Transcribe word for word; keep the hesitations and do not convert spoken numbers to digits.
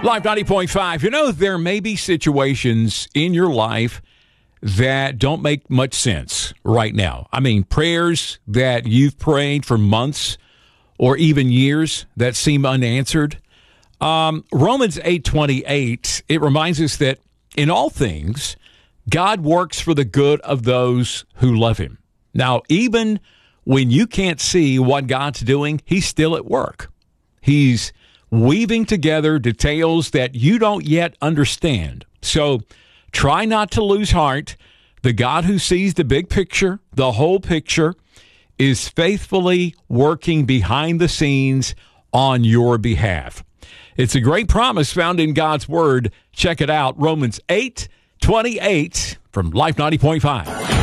Life ninety point five. You know, there may be situations in your life that don't make much sense right now. I mean, prayers that you've prayed for months or even years that seem unanswered. Um, Romans eight twenty-eight, it reminds us that in all things, God works for the good of those who love him. Now, even when you can't see what God's doing, he's still at work. He's weaving together details that you don't yet understand. So try not to lose heart. The God who sees the big picture, the whole picture, is faithfully working behind the scenes on your behalf. It's a great promise found in God's Word. Check it out, Romans eight twenty-eight from Life ninety point five.